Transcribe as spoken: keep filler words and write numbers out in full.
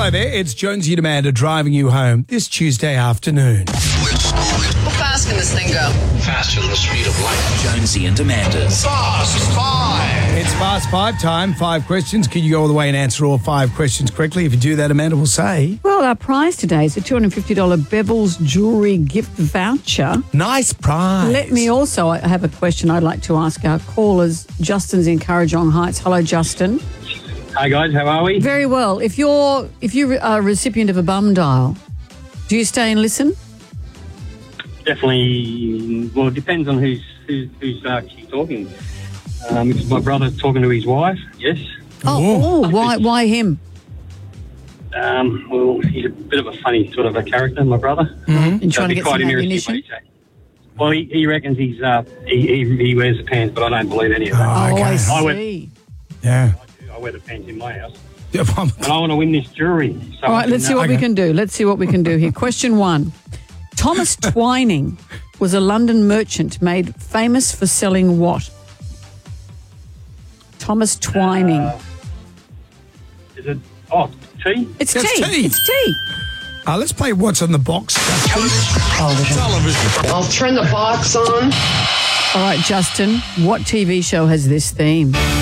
Hello there, it's Jonesy and Amanda driving you home this Tuesday afternoon. How fast can this thing go? Faster than the speed of light. Jonesy and Amanda's Fast Five. It's Fast Five time, five questions. Can you go all the way and answer all five questions correctly? If you do that, Amanda will say... Well, our prize today is a two hundred fifty dollars Bevel's Jewellery gift voucher. Nice prize. Let me also have a question I'd like to ask our callers. Justin's in Currajong Heights. Hello, Justin. Hi guys, how are we? Very well. If you're if you are a recipient of a bum dial, do you stay and listen? Definitely. Well, it depends on who's who's, who's uh, actually talking. Um, if it's my brother talking to his wife, yes. Oh, oh why why him? Um, well, he's a bit of a funny sort of a character, my brother. Mm-hmm. And So trying to it'd get be quite some interesting ammunition? what he say. Well, he, he reckons he's uh, he, he he wears the pants, but I don't believe any of that. Oh, Oh, okay. I see. I went- Yeah. I wear the pants in my house, Yeah, um, and I want to win this jewelry. So All right, let's see what we Okay. can do. Let's see what we can do here. Question one. Thomas Twining was a London merchant made famous for selling what? Thomas Twining. Uh, Is it? Oh, tea. it's That's tea. tea. It's tea. uh, let's play What's on the Box. I'll turn the box on. All right, Justin, what T V show has this theme?